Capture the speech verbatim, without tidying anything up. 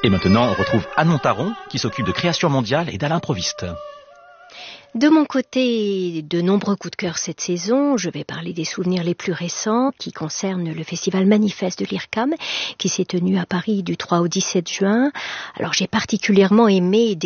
Et maintenant, on retrouve Anne Montaron, qui s'occupe de création mondiale et d'Alain Proviste. De mon côté, de nombreux coups de cœur cette saison. Je vais parler des souvenirs les plus récents qui concernent le festival Manifeste de l'I R C A M qui s'est tenu à Paris du trois au dix-sept juin. Alors j'ai particulièrement aimé